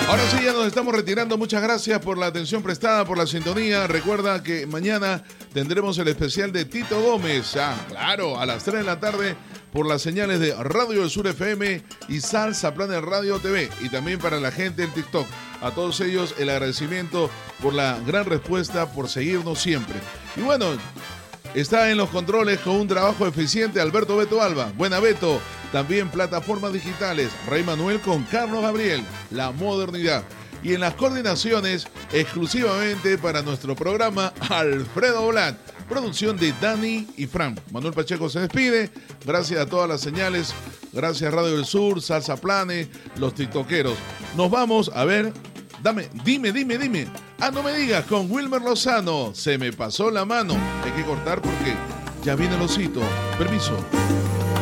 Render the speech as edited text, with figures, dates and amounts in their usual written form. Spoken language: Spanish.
Ahora sí, ya nos estamos retirando. Muchas gracias por la atención prestada, por la sintonía. Recuerda que mañana tendremos el especial de Tito Gómez. Claro, a las 3 de la tarde por las señales de Radio del Sur FM y Salsa Planet Radio TV. Y también para la gente en TikTok. A todos ellos el agradecimiento por la gran respuesta, por seguirnos siempre. Y bueno, está en los controles con un trabajo eficiente Alberto Beto Alba. Buena Beto. También plataformas digitales, Rey Manuel con Carlos Gabriel, la modernidad. Y en las coordinaciones, exclusivamente para nuestro programa, Alfredo Blat. Producción de Dani y Fran. Manuel Pacheco se despide. Gracias a todas las señales. Gracias Radio del Sur, Salsa Plane, los tiktokeros. Nos vamos a ver. Dime. No me digas, con Wilmer Lozano. Se me pasó la mano. Hay que cortar porque ya viene el osito. Permiso.